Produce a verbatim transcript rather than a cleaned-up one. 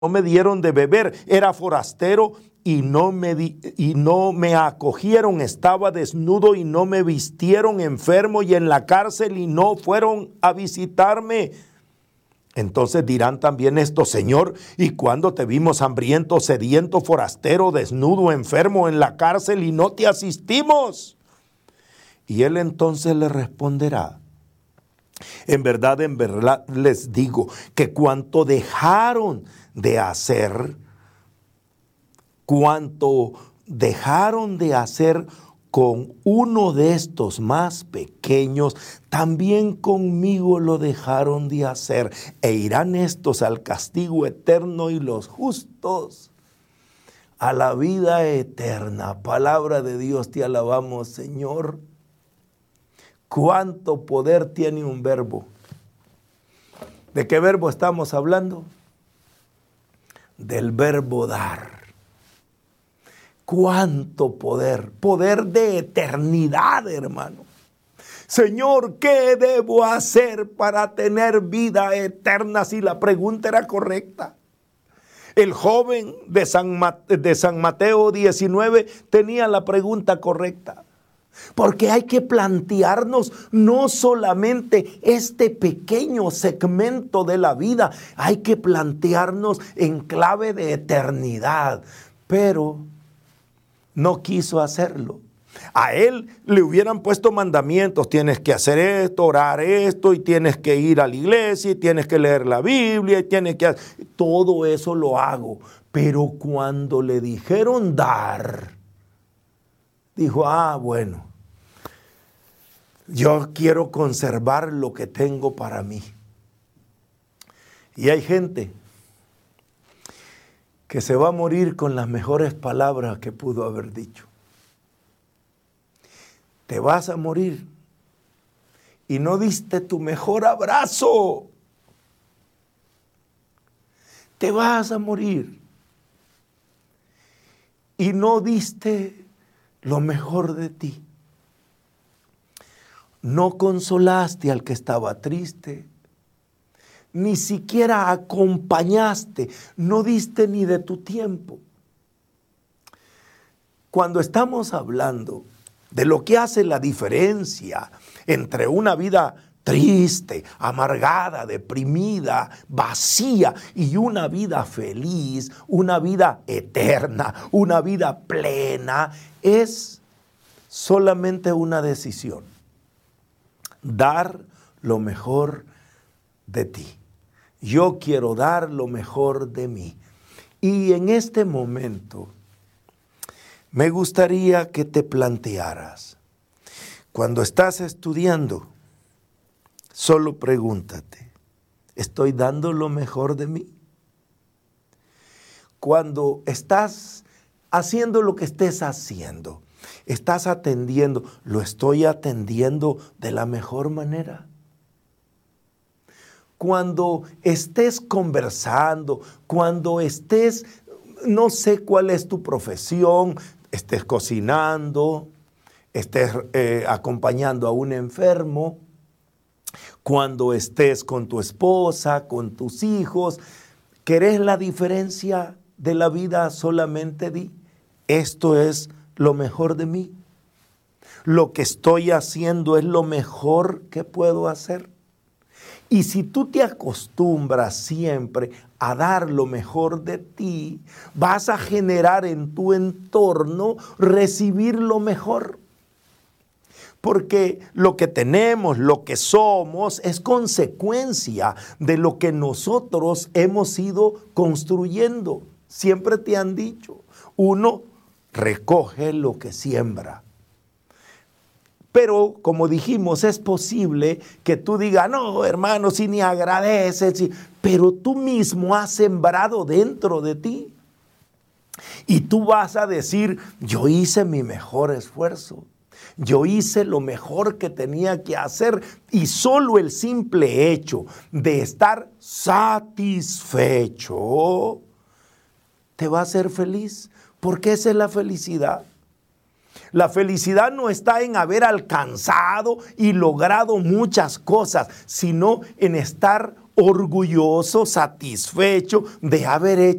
no me dieron de beber, era forastero y no me di, y no me acogieron, estaba desnudo y no me vistieron, enfermo y en la cárcel y no fueron a visitarme. Entonces dirán también esto: Señor, ¿y cuándo te vimos hambriento, sediento, forastero, desnudo, enfermo, en la cárcel y no te asistimos? Y él entonces le responderá: en verdad, en verdad les digo que cuanto dejaron de hacer, cuanto dejaron de hacer con uno de estos más pequeños, también conmigo lo dejaron de hacer. E irán estos al castigo eterno y los justos a la vida eterna. Palabra de Dios, te alabamos, Señor. ¿Cuánto poder tiene un verbo? ¿De qué verbo estamos hablando? Del verbo dar. ¿Cuánto poder? Poder de eternidad, hermano. Señor, ¿qué debo hacer para tener vida eterna? Si la pregunta era correcta. El joven de San, Mate- de San Mateo diecinueve tenía la pregunta correcta. Porque hay que plantearnos no solamente este pequeño segmento de la vida, hay que plantearnos en clave de eternidad. Pero no quiso hacerlo. A él le hubieran puesto mandamientos: tienes que hacer esto, orar esto, y tienes que ir a la iglesia, y tienes que leer la Biblia, y tienes que hacer... Todo eso lo hago. Pero cuando le dijeron dar, dijo: ah, bueno, yo quiero conservar lo que tengo para mí. Y hay gente que se va a morir con las mejores palabras que pudo haber dicho. Te vas a morir y no diste tu mejor abrazo. Te vas a morir y no diste lo mejor de ti. No consolaste al que estaba triste, ni siquiera acompañaste, no diste ni de tu tiempo. Cuando estamos hablando de lo que hace la diferencia entre una vida triste, amargada, deprimida, vacía, y una vida feliz, una vida eterna, una vida plena, es solamente una decisión: dar lo mejor de ti. Yo quiero dar lo mejor de mí. Y en este momento me gustaría que te plantearas, cuando estás estudiando, solo pregúntate: ¿estoy dando lo mejor de mí? Cuando estás haciendo lo que estés haciendo, estás atendiendo, ¿lo estoy atendiendo de la mejor manera? Cuando estés conversando, cuando estés, no sé cuál es tu profesión, estés cocinando, estés eh, acompañando a un enfermo, cuando estés con tu esposa, con tus hijos, ¿querés la diferencia de la vida? Solamente di: esto es lo mejor de mí. Lo que estoy haciendo es lo mejor que puedo hacer. Y si tú te acostumbras siempre a dar lo mejor de ti, vas a generar en tu entorno recibir lo mejor. Porque lo que tenemos, lo que somos, es consecuencia de lo que nosotros hemos ido construyendo. Siempre te han dicho, uno recoge lo que siembra. Pero, como dijimos, es posible que tú digas: no, hermano, si ni agradeces, si... pero tú mismo has sembrado dentro de ti. Y tú vas a decir: yo hice mi mejor esfuerzo. Yo hice lo mejor que tenía que hacer, y solo el simple hecho de estar satisfecho te va a hacer feliz, porque esa es la felicidad. La felicidad no está en haber alcanzado y logrado muchas cosas, sino en estar orgulloso, satisfecho de haber hecho